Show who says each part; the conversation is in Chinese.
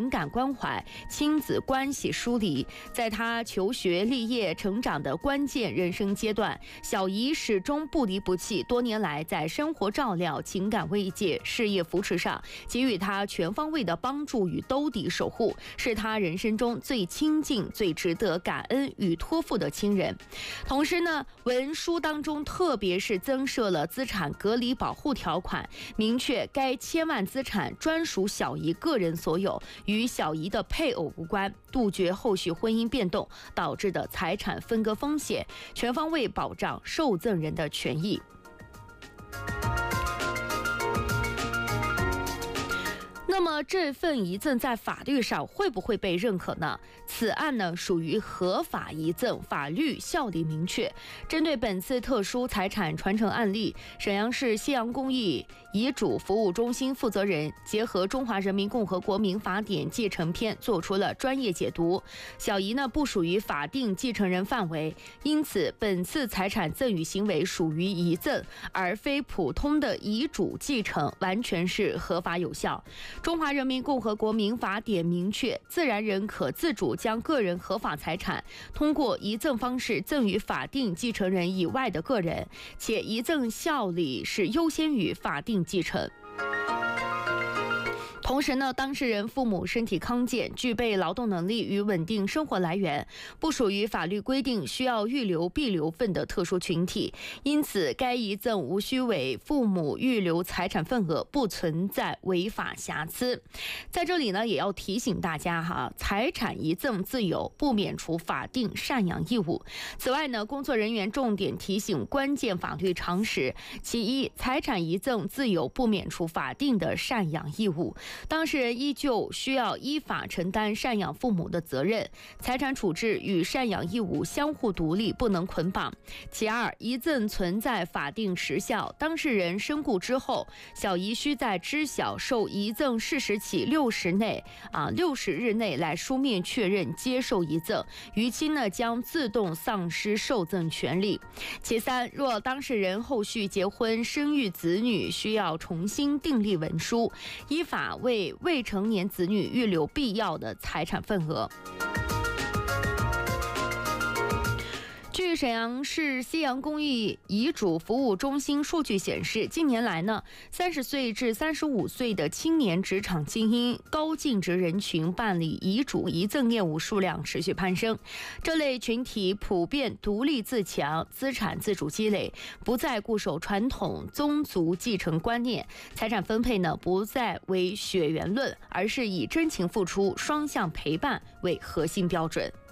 Speaker 1: 情感关怀、亲子关系梳理。在他求学、立业、成长的关键人生阶段，小姨始终不离不弃，多年来在生活照料、情感慰藉、事业扶持上给予他全方位的帮助与兜底守护，是他人生中最亲近、最值得感恩与托付的亲人。同时呢，文书当中特别是增设了资产隔离保护条款，明确该千万资产专属小姨个人所有，与小姨的配偶无关，杜绝后续婚姻变动导致的财产分割风险，全方位保障受赠人的权益。那么这份遗赠在法律上会不会被认可呢？此案呢属于合法遗赠，法律效力明确。针对本次特殊财产传承案例，沈阳市西洋公益遗嘱服务中心负责人结合《中华人民共和国民法典》继承篇做出了专业解读。小姨呢不属于法定继承人范围，因此本次财产赠与行为属于遗赠，而非普通的遗嘱继承，完全是合法有效。中华人民共和国民法典明确，自然人可自主将个人合法财产通过遗赠方式赠与法定继承人以外的个人，且遗赠效力是优先于法定继承。同时呢，当事人父母身体康健，具备劳动能力与稳定生活来源，不属于法律规定需要预留必留份的特殊群体，因此该遗赠无需为父母预留财产份额，不存在违法瑕疵。在这里呢，也要提醒大家哈，财产遗赠自有，不免除法定赡养义务。此外呢，工作人员重点提醒关键法律常识：其一，财产遗赠自有，不免除法定的赡养义务。当事人依旧需要依法承担赡养父母的责任，财产处置与赡养义务相互独立，不能捆绑。其二，遗赠存在法定时效，当事人身故之后，小姨需在知晓受遗赠事实起60日内来书面确认接受遗赠，逾期呢将自动丧失受赠权利。其三，若当事人后续结婚生育子女，需要重新订立文书，依法为未成年子女预留必要的财产份额。据沈阳市西洋公益遗嘱服务中心数据显示，近年来呢，30岁至35岁的青年职场精英、高净值人群办理遗嘱遗赠业务数量持续攀升。这类群体普遍独立自强，资产自主积累，不再固守传统宗族继承观念，财产分配呢不再为血缘论，而是以真情付出、双向陪伴为核心标准。